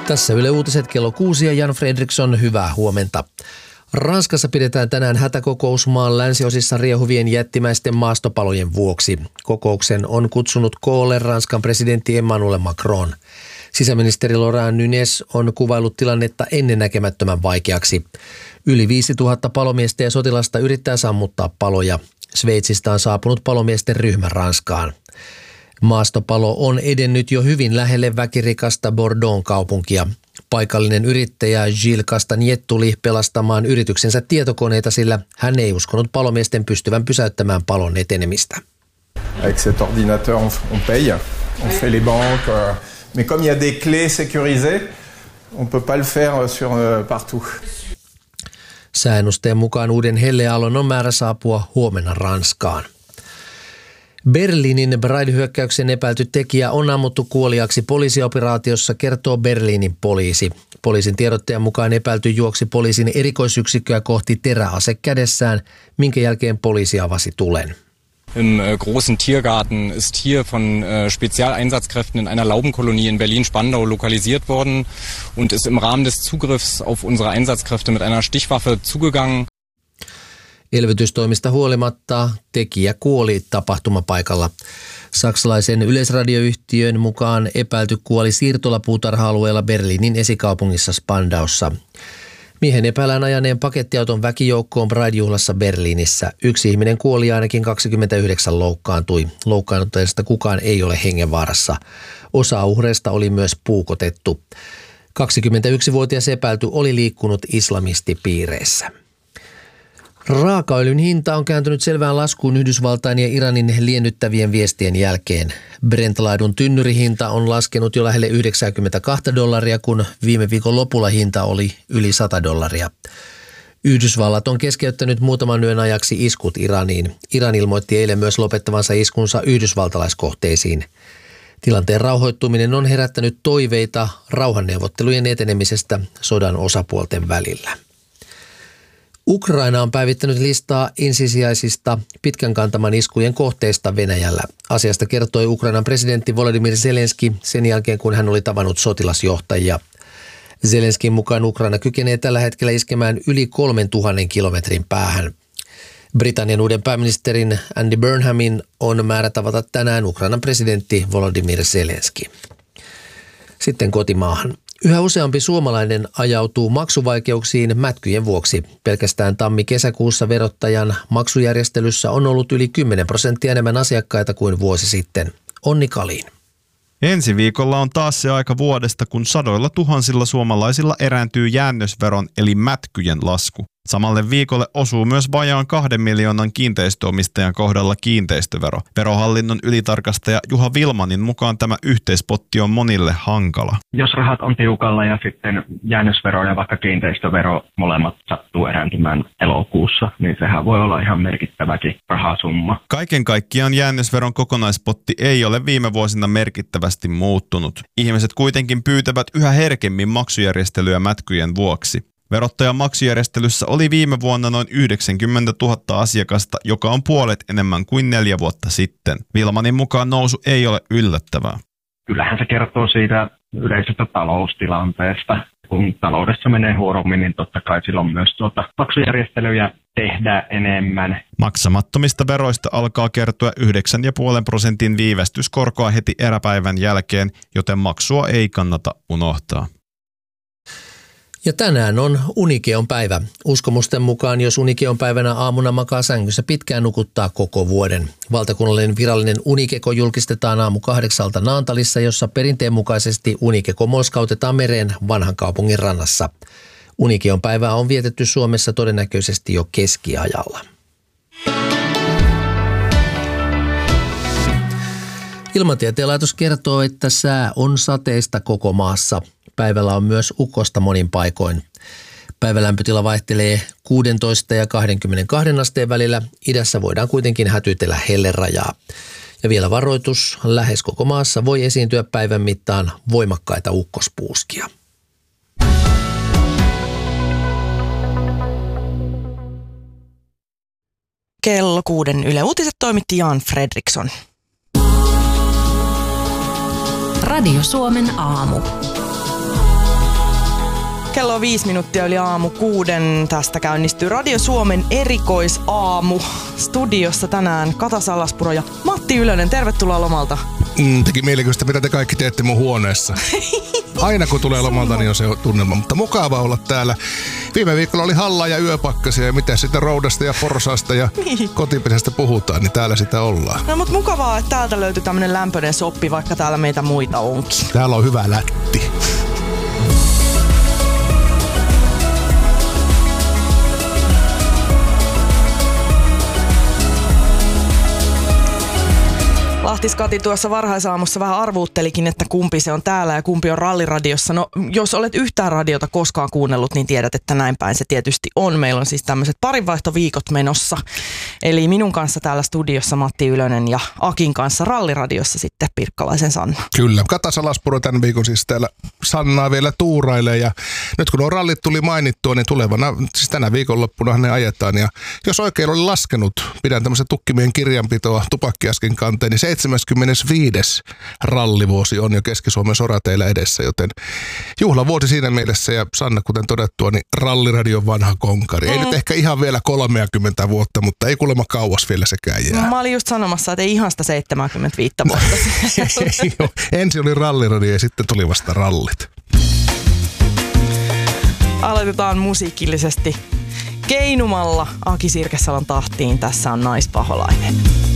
Tässä Yle Uutiset kello 6 ja Jan Fredriksson, hyvää huomenta. Ranskassa pidetään tänään hätäkokous maan länsiosissa riehuvien jättimäisten maastopalojen vuoksi. Kokouksen on kutsunut koolle Ranskan presidentti Emmanuel Macron. Sisäministeri Laurent Nunez on kuvaillut tilannetta ennennäkemättömän vaikeaksi. Yli 5000 palomiestä ja sotilasta yrittää sammuttaa paloja. Sveitsistä on saapunut palomiesten ryhmä Ranskaan. Maastopalo on edennyt jo hyvin lähelle väkirikasta Bordeaux kaupunkia. Paikallinen yrittäjä Gilles Castagnet tuli pelastamaan yrityksensä tietokoneita, sillä hän ei uskonut palomiesten pystyvän pysäyttämään palon etenemistä. Avec cet ordinateur on paye, on fait les banques, mais comme il y a des clés sécurisées, on peut pas le faire sur partout. Säännösten mukaan uuden helleaallon on määrä saapua huomenna Ranskaan. Berliinin Pride-hyökkäyksen epäilty tekijä on ammuttu kuoliaksi poliisioperaatiossa, kertoo Berliinin poliisi. Poliisin tiedottajan mukaan epäilty juoksi poliisin erikoisyksikköä kohti teräase kädessään, minkä jälkeen poliisi avasi tulen. Im großen Tiergarten ist hier von Spezialeinsatzkräften in einer Laubenkolonie in Berlin-Spandau lokalisiert worden und ist im Rahmen des Zugriffs auf unsere Einsatzkräfte mit einer Stichwaffe zugegangen. Elvytystoimista huolimatta tekijä kuoli tapahtumapaikalla. Saksalaisen yleisradioyhtiön mukaan epäilty kuoli siirtolapuutarha-alueella Berliinin esikaupungissa Spandaussa. Miehen epäillään ajaneen pakettiauton väkijoukkoon Pride-juhlassa Berliinissä. Yksi ihminen kuoli ja ainakin 29 loukkaantui. Loukkaantuneista kukaan ei ole hengenvaarassa. Osa uhreista oli myös puukotettu. 21-vuotias epäilty oli liikkunut islamistipiireissä. Raakaöljyn hinta on kääntynyt selvään laskuun Yhdysvaltain ja Iranin liennyttävien viestien jälkeen. Brent-laidun tynnyrihinta on laskenut jo lähelle $92, kun viime viikon lopulla hinta oli yli $100. Yhdysvallat on keskeyttänyt muutaman yön ajaksi iskut Iraniin. Iran ilmoitti eilen myös lopettavansa iskunsa yhdysvaltalaiskohteisiin. Tilanteen rauhoittuminen on herättänyt toiveita rauhanneuvottelujen etenemisestä sodan osapuolten välillä. Ukraina on päivittänyt listaa ensisijaisista pitkän kantaman iskujen kohteista Venäjällä. Asiasta kertoi Ukrainan presidentti Volodymyr Zelenski sen jälkeen, kun hän oli tavannut sotilasjohtajia. Zelenskin mukaan Ukraina kykenee tällä hetkellä iskemään yli 3000 kilometrin päähän. Britannian uuden pääministerin Andy Burnhamin on määrä tavata tänään Ukrainan presidentti Volodymyr Zelenski. Sitten kotimaahan. Yhä useampi suomalainen ajautuu maksuvaikeuksiin mätkyjen vuoksi. Pelkästään tammi-kesäkuussa verottajan maksujärjestelyssä on ollut yli 10% enemmän asiakkaita kuin vuosi sitten. Onni Kalin. Ensi viikolla on taas se aika vuodesta, kun sadoilla tuhansilla suomalaisilla erääntyy jäännösveron eli mätkyjen lasku. Samalle viikolle osuu myös vajaan 2 miljoonan kiinteistöomistajan kohdalla kiinteistövero. Verohallinnon ylitarkastaja Juha Vilmanin mukaan tämä yhteispotti on monille hankala. Jos rahat on tiukalla ja sitten jäännösvero ja vaikka kiinteistövero molemmat sattuu erääntymään elokuussa, niin sehän voi olla ihan merkittäväkin rahasumma. Kaiken kaikkiaan jäännösveron kokonaispotti ei ole viime vuosina merkittävästi muuttunut. Ihmiset kuitenkin pyytävät yhä herkemmin maksujärjestelyä mätkyjen vuoksi. Verottajan maksujärjestelyssä oli viime vuonna noin 90 000 asiakasta, joka on puolet enemmän kuin 4 vuotta sitten. Vilmanin mukaan nousu ei ole yllättävää. Kyllähän se kertoo siitä yleisestä taloustilanteesta. Kun taloudessa menee huorommin, niin totta kai silloin myös maksujärjestelyjä tehdään enemmän. Maksamattomista veroista alkaa kertyä 9,5% viivästyskorkoa heti eräpäivän jälkeen, joten maksua ei kannata unohtaa. Ja tänään on Unikeon päivä. Uskomusten mukaan, jos Unikeon päivänä aamuna makaa sängyssä pitkään, nukuttaa koko vuoden. Valtakunnallinen virallinen unikeko julkistetaan aamu 8 Naantalissa, jossa perinteen mukaisesti unikeko molskautetaan mereen vanhan kaupungin rannassa. Unikeon päivää on vietetty Suomessa todennäköisesti jo keskiajalla. Ilmatieteen laitos kertoo, että sää on sateista koko maassa. Päivällä on myös ukkosta monin paikoin. Päivälämpötila vaihtelee 16 ja 22 asteen välillä. Idässä voidaan kuitenkin hätytellä hellerajaa. Ja vielä varoitus, lähes koko maassa voi esiintyä päivän mittaan voimakkaita ukkospuuskia. Kello 6 Yle Uutiset toimitti Jan Fredriksson. Radio Suomen aamu. Kello on 5 minuuttia yli aamu 6. Tästä käynnistyy Radio Suomen erikoisaamu. Studiossa tänään Kata Salaspuro ja Matti Ylönen. Tervetuloa lomalta. Teki mielenkiintoista, mitä te kaikki teette mun huoneessa. Aina kun tulee lomalta, niin on se tunnelma. Mutta mukava olla täällä. Viime viikolla oli hallaa ja yöpakkasia ja mitä sitten roudasta ja porsaasta ja kotipesästä puhutaan, niin täällä sitä ollaan. No mutta mukavaa, että täältä löytyy tämmönen lämpöinen soppi, vaikka täällä meitä muita onkin. Täällä on hyvä lätti. Lahtis-Kati tuossa varhaisaamussa vähän arvuuttelikin, että kumpi se on täällä ja kumpi on Ralliradiossa. No, jos olet yhtään radiota koskaan kuunnellut, niin tiedät, että näin päin se tietysti on. Meillä on siis tämmöiset parinvaihtoviikot menossa. Eli minun kanssa täällä studiossa Matti Ylönen ja Akin kanssa Ralliradiossa sitten Pirkkalaisen Sanna. Kyllä. Kata Salaspuro tämän viikon siis täällä Sannaa vielä tuurailee. Ja nyt kun nuo rallit tuli mainittua, niin tulevana, siis tänä viikonloppuna ne ajetaan. Ja jos oikein oli laskenut, pidän tämmöisen tukkimien kirjanpitoa tupakkiaskin kanteen, niin 75. rallivuosi on jo Keski-Suomen sorateillä edessä, joten juhlavuosi siinä mielessä ja Sanna, kuten todettua, niin Ralliradion vanha konkari. Ei nyt ehkä ihan vielä 30 vuotta, mutta ei kuulemma kauas vielä sekään jää. No, mä olin just sanomassa, että ei ihan sitä 75 vuotta. Ensin oli Ralliradio ja sitten tuli vasta rallit. Aloitetaan musiikillisesti keinumalla Aki Sirkesalon tahtiin. Tässä on Naispaholainen.